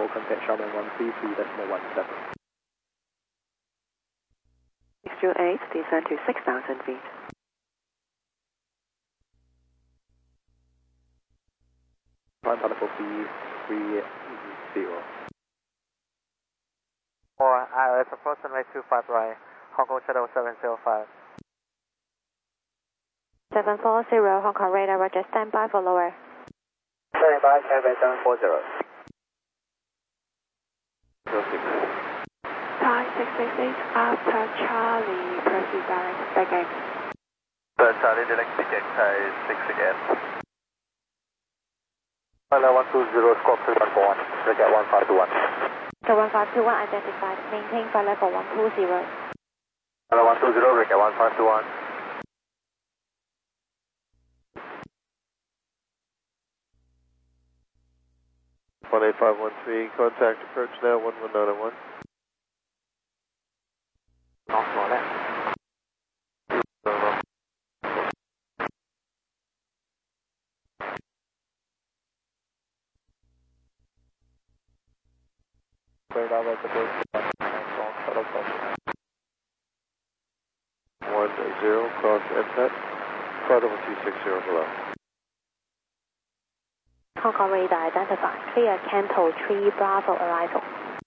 for contact Charmin 133.17. 628, descend to 6,000 feet. Climb Pineapple B30. Or ILS approximately 25 right, Hong Kong Shadow 705. 740, Hong Kong radar, roger, stand by for lower. Stand by, Taipei 740. Thai 668, after Charlie, proceed direct, begging. Charlie, direct beginning, Thai 6 again. 120, squawk 3141, forget 1521. So 1521 identified, maintain flight level 120. 120, forget 1521. One 8513, contact approach now 11901. North more left. Radar reservoir 10, cross MPET, flight level 260 below. Hong Kong radar identified, clear Canto 3 Bravo arrival.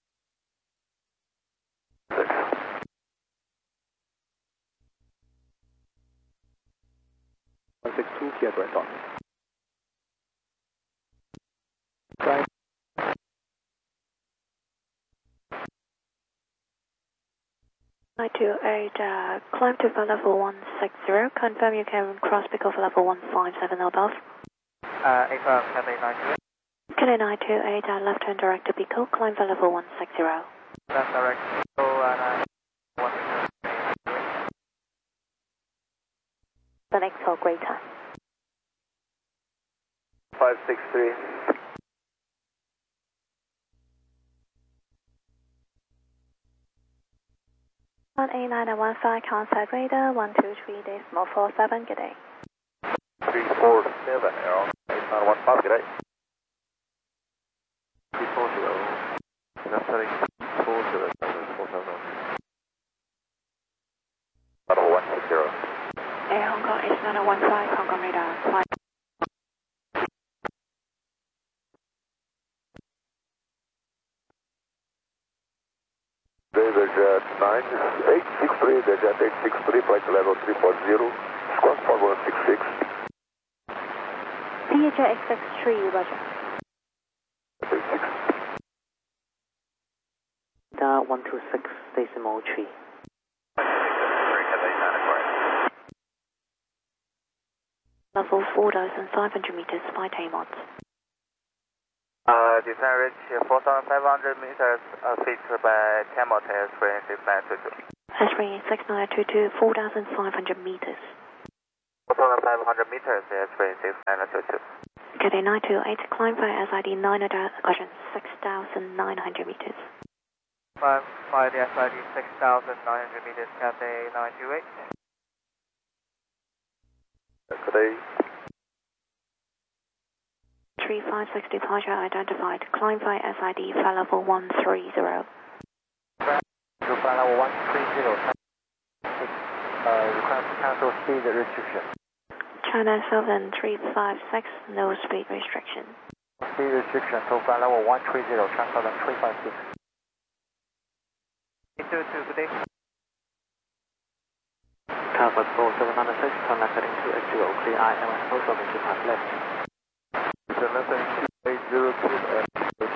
162, clear direct on. Right. Climb to flight level 160, confirm you can cross because of level 157 above. 85, Cathay 98. Cathay 928, left turn direct to Pico, climb for level 160. Left direct, so 160. The next call, great time. 563. One 8915, contact radar 123.47, good day. 347, Aero 8915, good day. 340, left heading 40, 470. Level 160. Air Hong Kong 8915, Hong Kong radar, climb. David Jet 9863, the Jet 863, flight level 340, squawk forward 66. PHA 863, roger. 36. The 126.3. Level 4,500 meters, flight AMOD. Descent reach 4,500 meters, feet by Camel Tail Spring 6922. Spring 6922, 4,500 meters. 4,500 meters, Spring 6922. Cathay 928, climb by SID 6,900 meters. Climb by the SID 6,900 meters, Cathay 928. Today. 3560 departure identified, climb by SID flight level 130. To flight level 130, request cancel speed restriction. China Southern 356, no speed restriction. Speed restriction to flight level 130, China Southern 356. 822, good day. Tower 4796, turn left heading 280, clear ILS, also into path left. Left heading 2802